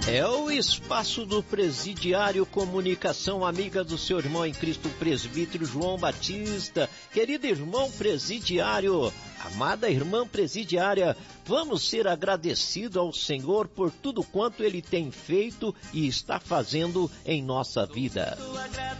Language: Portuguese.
É o espaço do Presidiário, comunicação amiga do seu irmão em Cristo, presbítero João Batista. Querido irmão presidiário, amada irmã presidiária, vamos ser agradecidos ao Senhor por tudo quanto Ele tem feito e está fazendo em nossa vida.